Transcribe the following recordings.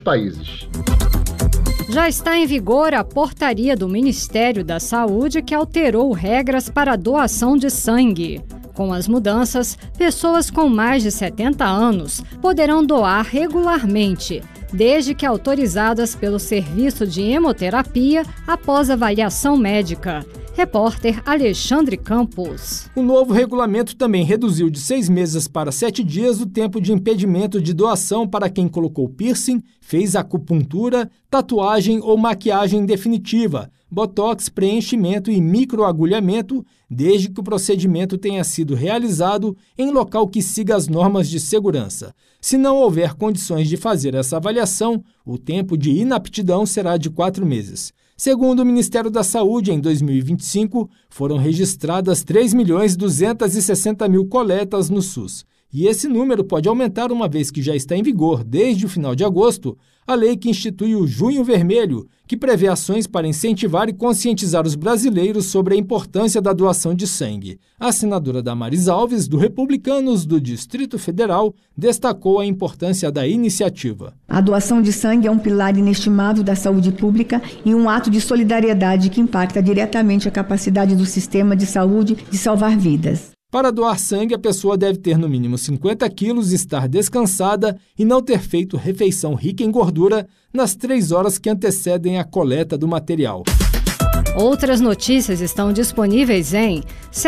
países. Já está em vigor a portaria do Ministério da Saúde que alterou regras para a doação de sangue. Com as mudanças, pessoas com mais de 70 anos poderão doar regularmente, desde que autorizadas pelo Serviço de Hemoterapia após avaliação médica. Repórter Alexandre Campos. O novo regulamento também reduziu de 6 meses para 7 dias o tempo de impedimento de doação para quem colocou piercing, fez acupuntura, tatuagem ou maquiagem definitiva, botox, preenchimento e microagulhamento, desde que o procedimento tenha sido realizado em local que siga as normas de segurança. Se não houver condições de fazer essa avaliação, o tempo de inaptidão será de 4 meses. Segundo o Ministério da Saúde, em 2025, foram registradas 3.260.000 coletas no SUS. E esse número pode aumentar uma vez que já está em vigor, desde o final de agosto, a lei que institui o Junho Vermelho, que prevê ações para incentivar e conscientizar os brasileiros sobre a importância da doação de sangue. A senadora Damares Alves, do Republicanos do Distrito Federal, destacou a importância da iniciativa. A doação de sangue é um pilar inestimável da saúde pública e um ato de solidariedade que impacta diretamente a capacidade do sistema de saúde de salvar vidas. Para doar sangue, a pessoa deve ter no mínimo 50 quilos, estar descansada e não ter feito refeição rica em gordura nas 3 horas que antecedem a coleta do material. Outras notícias estão disponíveis em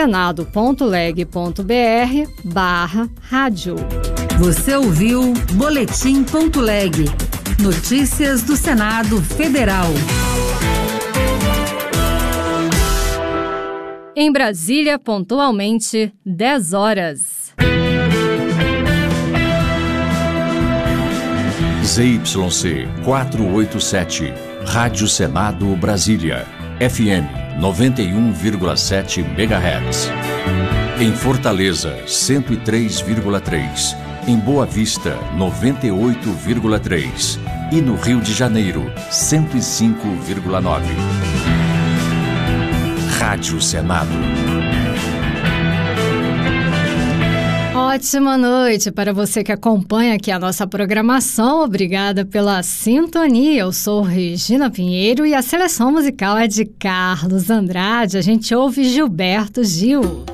senado.leg.br/rádio. Você ouviu Boletim.leg. Notícias do Senado Federal. Em Brasília, pontualmente, 10 horas. ZYC 487, Rádio Senado Brasília, FM 91,7 MHz. Em Fortaleza, 103,3. Em Boa Vista, 98,3. E no Rio de Janeiro, 105,9. Rádio Senado. Ótima noite para você que acompanha aqui a nossa programação. Obrigada pela sintonia. Eu sou Regina Pinheiro e a seleção musical é de Carlos Andrade. A gente ouve Gilberto Gil.